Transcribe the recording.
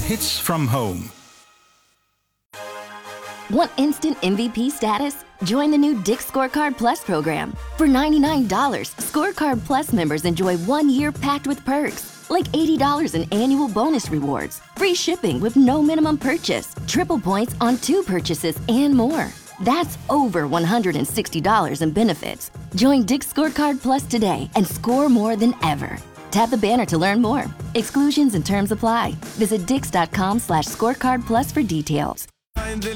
hits from home. Want instant MVP status? Join the new Dick's Scorecard Plus program. For $99, Scorecard Plus members enjoy 1 year packed with perks, like $80 in annual bonus rewards, free shipping with no minimum purchase, triple points on 2 purchases, and more. That's over $160 in benefits. Join Dick's Scorecard Plus today and score more than ever. Tap the banner to learn more. Exclusions and terms apply. Visit dix.com/scorecard plus for details.